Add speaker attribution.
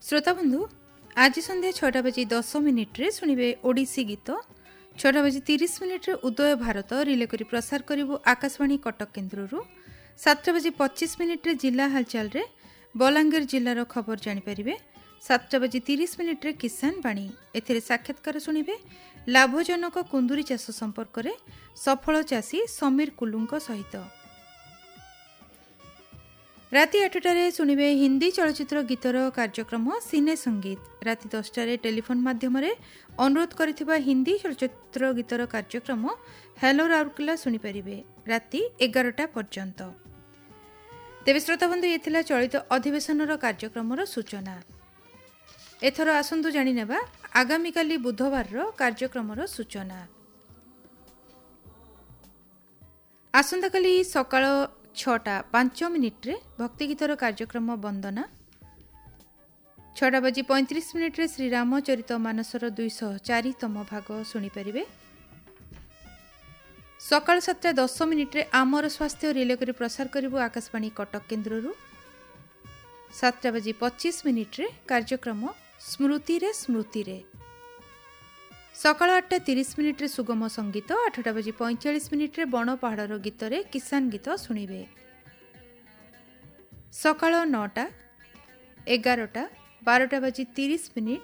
Speaker 1: श्रोता बंधु आज संध्या 6:10 शुणिबे ओडिसी गीत 6:30 उदय भारत रिले करी प्रसार करिबु आकाशवाणी कटक केन्द्ररू 7:25 जिला हालचाल रे बलांगीर जिलार खबर जानिपारिबे 7:30 किसान बाणी एथिरे साक्षात्कार शुणिबे लाभजनक कुंदुरी चाष संपर्क रे सफल चाषी समीर कुलुंक सहित राति 8टारे शुणिबे हिंदी चलचित्र गीतर कार्यक्रम सिने संगीत राति 10टारे टेलीफोन माध्यम अनुरोध करिथिबा हिंदी चलचित्र गीतर कार्यक्रम हेलो राउरकेला शुणिपारे राति 11टा पर्यंत। तेबे श्रोताबंधु ये चलित अधिवेशन कार्यक्रम सूचना। एथर आसंतु जानि नेबा आगामी काली बुधवार कार्यक्रम सूचना। आसंता काली सकाळ 6:05 भक्तिगीतर कार्यक्रम वंदना 6:35 श्री रामचरित मानसर 204तम भाग शुणिपारे। सकाळ 7:10 आमर स्वास्थ्य रिले करी प्रसार करिबु आकाशवाणी कटक केन्द्ररू 7:25 कार्यक्रम स्मृति रे स्मृति रे। सकाळ 8:30 सुगम संगीत 8:45 बण पहाड़र गीतरे किसान गीत शुणिबे। सकाळ 9टा 11टा 12:30